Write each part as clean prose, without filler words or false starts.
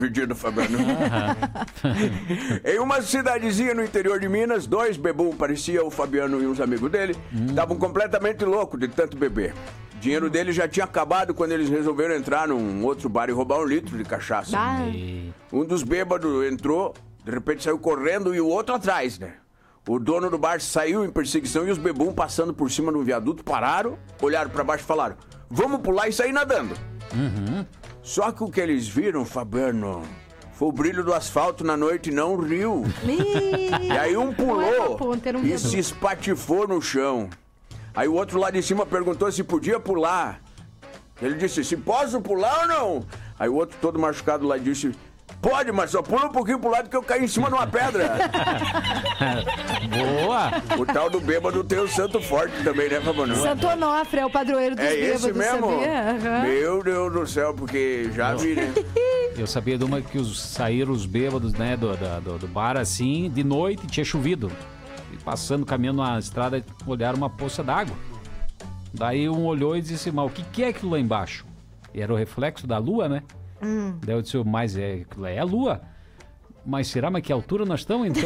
Pedido, Fabiano. Em uma cidadezinha no interior de Minas, 2 bebum, parecia o Fabiano e uns amigos dele, estavam completamente loucos de tanto beber. O dinheiro deles já tinha acabado quando eles resolveram entrar num outro bar e roubar 1 litro de cachaça. Um dos bêbados entrou, de repente saiu correndo e o outro atrás, né? O dono do bar saiu em perseguição e os bebum, passando por cima de um viaduto, pararam, olharam pra baixo e falaram: vamos pular e sair nadando. Só que o que eles viram, Fabiano, foi o brilho do asfalto na noite e não o rio. E aí um pulou e se espatifou no chão. Aí o outro lá de cima perguntou se podia pular. Ele disse: se posso pular ou não? Aí o outro todo machucado lá disse: pode, mas só pula um pouquinho pro lado que eu caí em cima de uma pedra. Boa! O tal do bêbado tem o santo forte também, né, Fabiano? Santo Onofre é o padroeiro dos bêbados, esse mesmo? sabia? Meu Deus do céu, porque já vi, né? Eu sabia de uma que saíram os bêbados, né, do bar assim, de noite, tinha chovido. E passando, caminhando na estrada, olharam uma poça d'água. Daí um olhou e disse: mas o que é aquilo lá embaixo? E era o reflexo da lua, né? Daí eu disse: mas é a lua. Mas será, mas que altura nós estamos, então?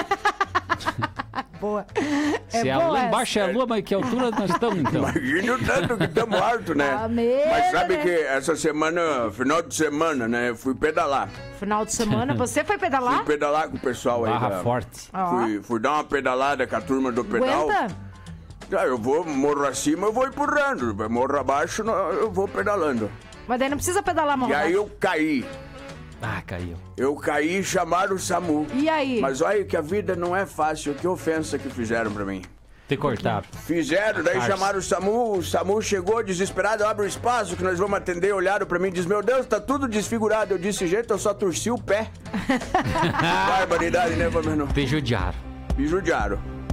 Boa. Se lá embaixo é a lua, mas que altura nós estamos, então? Imagina o tanto que estamos alto, né? Mas sabe que essa semana, final de semana, né, eu fui pedalar. Final de semana, você foi pedalar? Fui pedalar com o pessoal aí. Barra forte. Fui dar uma pedalada com a turma do pedal. Aguenta? Eu vou, morro acima, eu vou empurrando. Morro abaixo, eu vou pedalando. Mas daí não precisa pedalar, mão. E aí eu caí. Caiu. Eu caí e chamaram o SAMU. E aí? Mas olha que a vida não é fácil. Que ofensa que fizeram pra mim. Te cortaram. Fizeram, daí chamaram o SAMU chegou desesperado, abre o espaço que nós vamos atender, olharam pra mim e diz: meu Deus, tá tudo desfigurado. Eu disse: jeito, eu só torci o pé. Barbaridade, né, Fabiano? Te judiaram. Me judiaram.